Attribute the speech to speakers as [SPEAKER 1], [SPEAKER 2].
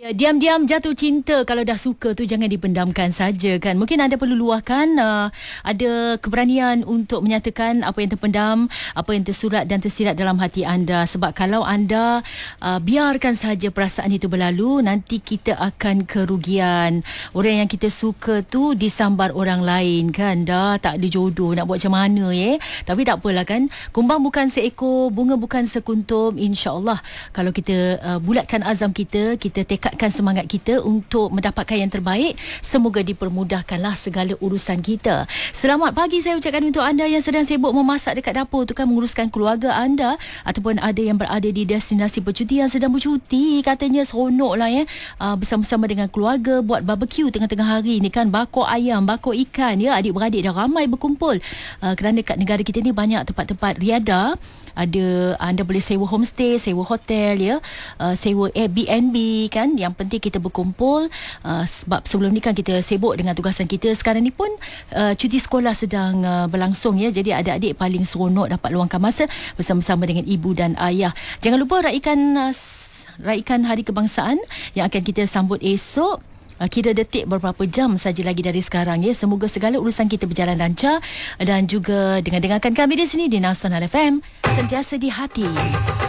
[SPEAKER 1] Diam-diam jatuh cinta, kalau dah suka tu jangan dipendamkan saja kan. Mungkin anda perlu luahkan, ada keberanian untuk menyatakan apa yang terpendam, apa yang tersurat dan tersirat dalam hati anda. Sebab kalau anda biarkan saja perasaan itu berlalu, nanti kita akan kerugian. Orang yang kita suka tu disambar orang lain kan. Dah tak ada jodoh, nak buat macam mana ya. Tapi tak apalah kan. Kumbang bukan seekor, bunga bukan sekuntum. InsyaAllah kalau kita bulatkan azam kita tekadkan semangat kita untuk mendapatkan yang terbaik, semoga dipermudahkanlah segala urusan kita. Selamat pagi saya ucapkan untuk anda yang sedang sibuk memasak dekat dapur tu kan, menguruskan keluarga anda, ataupun ada yang berada di destinasi bercuti yang sedang bercuti, katanya seronok lah ya, bersama-sama dengan keluarga buat barbecue tengah-tengah hari ni kan, bakar ayam, bakar ikan ya, adik-beradik dah ramai berkumpul, kerana kat negara kita ni banyak tempat-tempat riada. Ada, anda boleh sewa homestay, sewa hotel ya, sewa Airbnb kan. Yang penting kita berkumpul, sebab sebelum ni kan kita sibuk dengan tugasan kita. Sekarang ni pun cuti sekolah sedang berlangsung ya. Jadi adik-adik paling seronok dapat luangkan masa bersama-sama dengan ibu dan ayah. Jangan lupa raikan Hari Kebangsaan yang akan kita sambut esok. Kira detik beberapa jam saja lagi dari sekarang ya. Semoga segala urusan kita berjalan lancar, dan juga dengan dengarkan kami di sini di Nasional FM, sentiasa di hati.